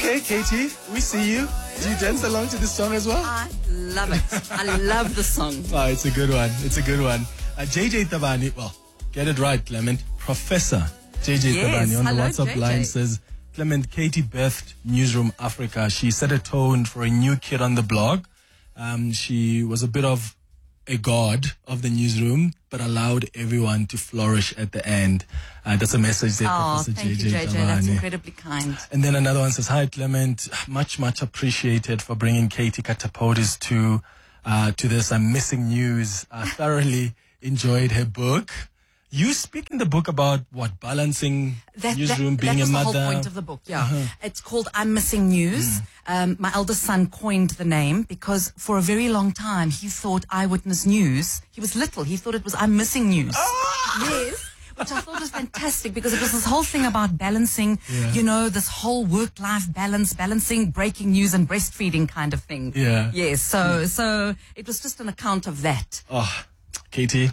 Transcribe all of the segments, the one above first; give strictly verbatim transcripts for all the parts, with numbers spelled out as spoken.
Okay, Katie, we see you. Do you dance along to this song as well? I love it. I love the song. Oh, it's a good one. It's a good one. Uh, J J Tabani, well, get it right, Clement. Professor J J Yes, Tabani on the hello, WhatsApp J J. line says, Clement, Katie birthed Newsroom Africa. She set a tone for a new kid on the blog. Um, she was a bit of a god of the newsroom, but allowed everyone to flourish at the end. Uh, that's a message there, Oh, Professor thank J J you, J J. Tabani. That's incredibly kind. And then another one says, hi, Clement. Much, much appreciated for bringing Katie Katapodis to uh, to this. I'm missing news. I thoroughly enjoyed her book. You speak in the book about what? Balancing That, newsroom, that, being that was a mother. the whole point of the book, yeah. Uh-huh. It's called I'm Missing News. Mm. Um, my eldest son coined the name because for a very long time he thought Eyewitness News, he was little, he thought it was I'm Missing News. Ah! Yes. Which I thought was fantastic because it was this whole thing about balancing, Yeah. you know, this whole work-life balance, balancing breaking news and breastfeeding kind of thing. Yeah. Yes, so, so it was just an account of that. Oh, Katie,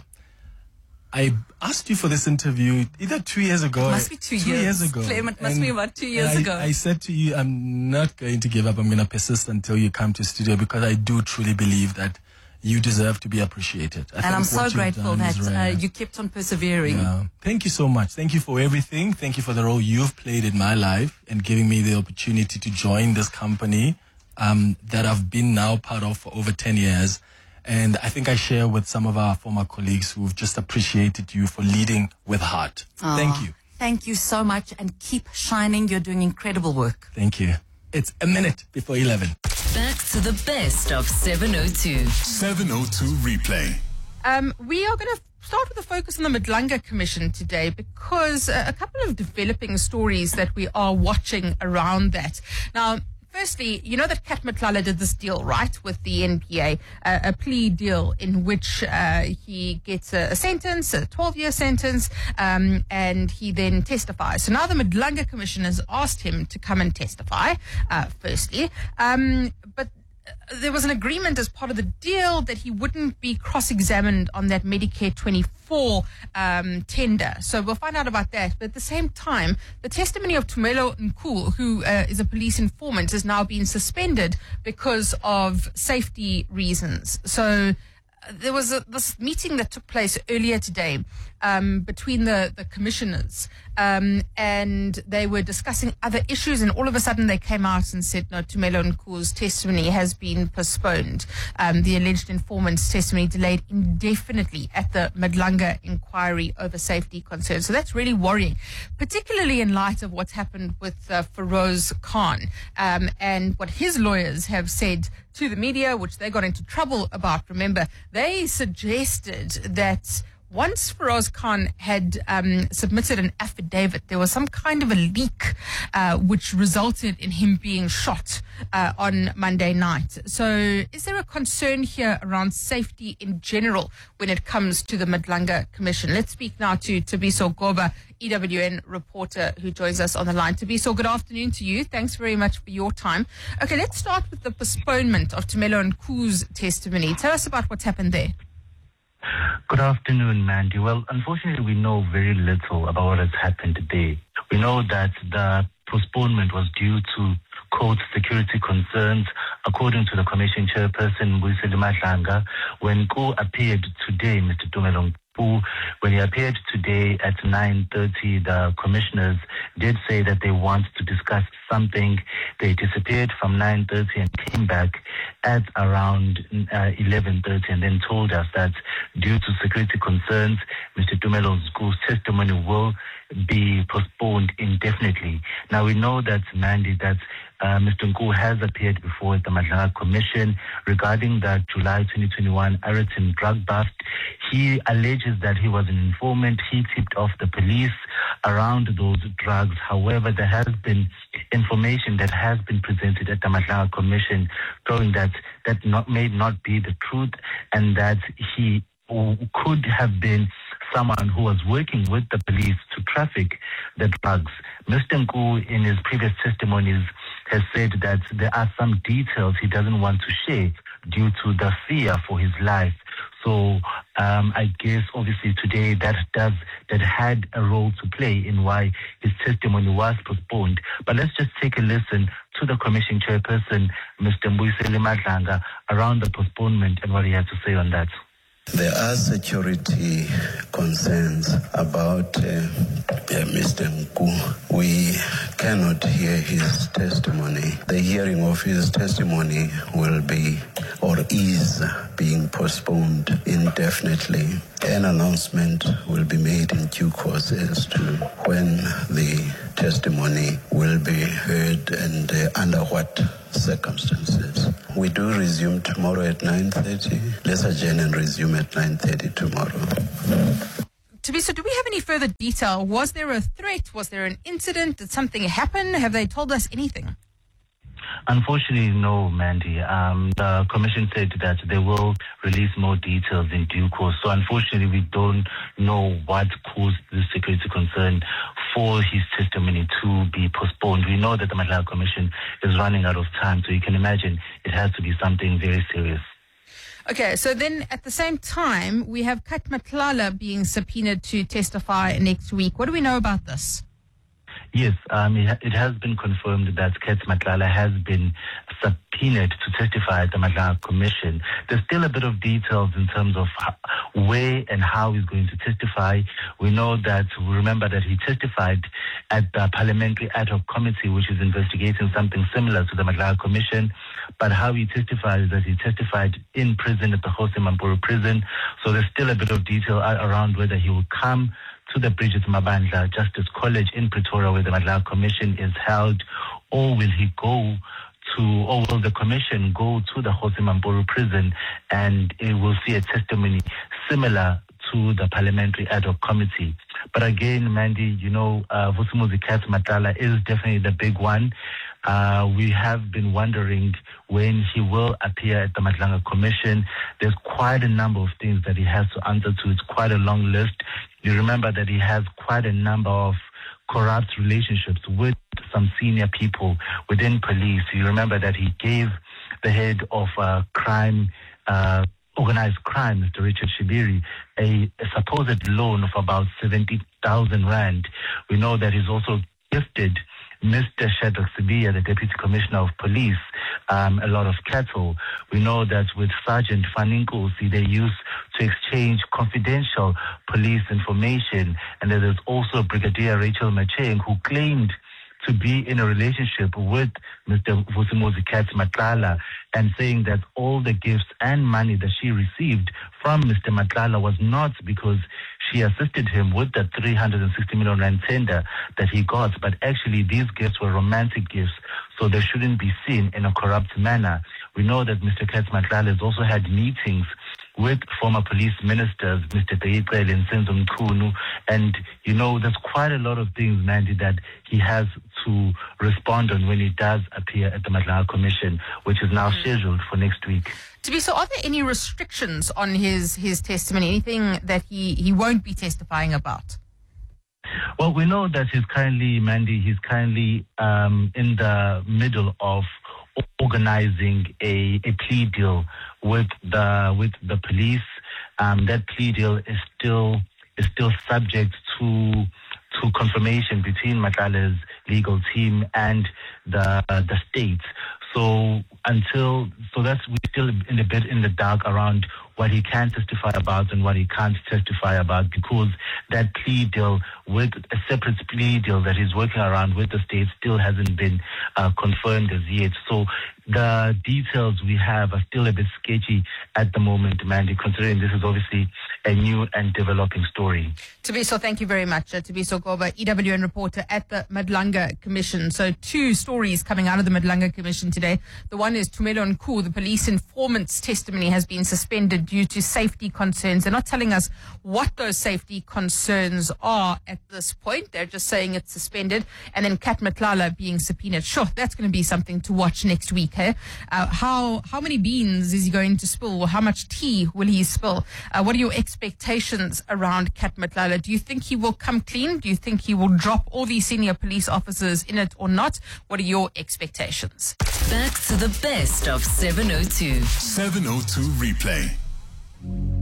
I asked you for this interview either two years ago. It must be two two years. years ago. Clement, must And- be about two years and I, ago. I said to you, I'm not going to give up. I'm going to persist until you come to studio because I do truly believe that you deserve to be appreciated. I And think I'm what so you've grateful done that is uh, rare. you kept on persevering. Yeah. Thank you so much. Thank you for everything. Thank you for the role you've played in my life and giving me the opportunity to join this company um, that I've been now part of for over ten years. And I think I share with some of our former colleagues who've just appreciated you for leading with heart. Aw, Thank you. Thank you so much and keep shining. You're doing incredible work. Thank you. It's a minute before eleven. Back to the best of seven oh two. seven oh two replay. Um, we are going to start with a focus on the Madlanga Commission today because uh, a couple of developing stories that we are watching around that. Now, firstly, you know that Kat Matlala did this deal, right, with the N P A, uh, a plea deal in which uh, he gets a, a sentence, a twelve-year sentence, um, and he then testifies. So now the Madlanga Commission has asked him to come and testify, uh, firstly, um, but there was an agreement as part of the deal that he wouldn't be cross-examined on that Medicare twenty-four um, tender. So we'll find out about that. But at the same time, the testimony of Tumelo Nkul, who uh, is a police informant, has now been suspended because of safety reasons. So uh, there was a, this meeting that took place earlier today um, between the, the commissioners, um, and they were discussing other issues, and all of a sudden they came out and said, no, Tumelo Nkul's testimony has been postponed. Um, the alleged informant's testimony delayed indefinitely at the Madlanga inquiry over safety concerns. So that's really worrying, particularly in light of what's happened with uh, Feroz Khan um, and what his lawyers have said to the media, which they got into trouble about. Remember, they suggested that once Feroz Khan had um, submitted an affidavit, there was some kind of a leak uh, which resulted in him being shot uh, on Monday night. So is there a concern here around safety in general when it comes to the Madlanga Commission? Let's speak now to Tabiso Goba, E W N reporter who joins us on the line. Tabiso, good afternoon to you. Thanks very much for your time. Okay, let's start with the postponement of Tumelo Nkul's testimony. Tell us about what's happened there. Good afternoon, Mandy. Well, unfortunately, we know very little about what has happened today. We know that the postponement was due to, quote, security concerns, according to the Commission chairperson, Mbuyiseni Madlanga. When Nku appeared today, Mister Tumelo Nku, when he appeared today at nine thirty, the commissioners did say that they want to discuss something. They disappeared from nine thirty and came back at around uh, eleven thirty and then told us that due to security concerns, Mister Tumelo Nku's testimony will be postponed indefinitely. Now, we know that, Mandy, that uh, Mister Nku has appeared before the Madlanga Commission regarding the July twenty twenty-one Ariton drug bust. He alleges that he was an informant. He tipped off the police around those drugs. However, there has been information that has been presented at the Madlanga Commission showing that that not, may not be the truth and that he could have been someone who was working with the police to traffic the drugs. Mister Nku, in his previous testimonies, has said that there are some details he doesn't want to share due to the fear for his life. So um, I guess obviously today that does that had a role to play in why his testimony was postponed. But let's just take a listen to the Commission Chairperson, Mister Mbuyiseni Madlanga, around the postponement and what he had to say on that. There are security concerns about uh, uh, Mister Nku. We cannot hear his testimony. The hearing of his testimony will be or is being postponed indefinitely. An announcement will be made in due course as to when the testimony will be heard and uh, under what circumstances. We do resume tomorrow at nine thirty. Let's adjourn and resume at nine thirty tomorrow. Thabiso, do we have any further detail? Was there a threat? Was there an incident? Did something happen? Have they told us anything? Unfortunately, no, Mandy. Um, the Commission said that they will release more details in due course. So unfortunately, we don't know what caused the security concern for his testimony to be postponed. We know that the Madlanga Commission is running out of time, so you can imagine it has to be something very serious. Okay, so then at the same time, we have Kat Matlala being subpoenaed to testify next week. What do we know about this? Yes, um, it, ha- it has been confirmed that Kat Matlala has been subpoenaed to testify at the Madlanga Commission. There's still a bit of details in terms of how, where and how he's going to testify. We know that, we remember that he testified at the Parliamentary Ad Hoc Committee, which is investigating something similar to the Madlanga Commission. But how he testified is that he testified in prison at the Kgosi Mampuru prison. So there's still a bit of detail around whether he will come to the Bridget Mabandla Justice College in Pretoria, where the Madlanga Commission is held, or will he go to, or will the Commission go to the Kgosi Mampuru prison and it will see a testimony similar to the Parliamentary Ad Hoc Committee. But again, Mandy, you know, uh, Vusumuzi Kat Matlala is definitely the big one. Uh, we have been wondering when he will appear at the Madlanga Commission. There's quite a number of things that he has to answer to. It's quite a long list. You remember that he has quite a number of corrupt relationships with some senior people within police. You remember that he gave the head of uh, crime, uh, organized crime, Mister Richard Shibiri, a, a supposed loan of about seventy thousand rand. We know that he's also gifted Mister Shadrack Sibiya, the Deputy Commissioner of Police, um, a lot of cattle. We know that with Sergeant Faninkosi, they used to exchange confidential police information. And there is also Brigadier Rachel Macheng, who claimed to be in a relationship with Mister Vusumuzi Kat Matlala, and saying that all the gifts and money that she received from Mister Matlala was not because she assisted him with the three hundred sixty million rand tender that he got, but actually these gifts were romantic gifts, so they shouldn't be seen in a corrupt manner. We know that Mister Kat Matlala has also had meetings with former police ministers, Mister Tayiqele and Senzo Mchunu, and you know, there's quite a lot of things, Mandy, that he has to respond on when he does appear at the Madlanga Commission, which is now scheduled for next week. Thabiso, are there any restrictions on his, his testimony, anything that he, he won't be testifying about? Well, we know that he's currently, Mandy, he's currently um, in the middle of organizing a, a plea deal with the with the police. Um, that plea deal is still is still subject to to confirmation between Matlala's legal team and the uh, the state. So until so that's we're still in a bit in the dark around what he can testify about and what he can't testify about, because that plea deal with a separate plea deal that he's working around with the state still hasn't been uh, confirmed as yet. So the details we have are still a bit sketchy at the moment, Mandy, considering this is obviously a new and developing story. Thabiso, thank you very much. Uh, Thabiso Goba, E W N reporter at the Madlanga Commission. So two stories coming out of the Madlanga Commission today. The one is Tumelo Nku, the police informant's testimony has been suspended due to safety concerns. They're not telling us what those safety concerns are at this point. They're just saying it's suspended. And then Kat Matlala being subpoenaed. Sure, that's going to be something to watch next week. Hey? Uh, how how many beans is he going to spill? Or how much tea will he spill? Uh, what are your expectations around Kat Matlala? Do you think he will come clean? Do you think he will drop all these senior police officers in it or not? What are your expectations? Back to the best of seven oh two. seven oh two Replay.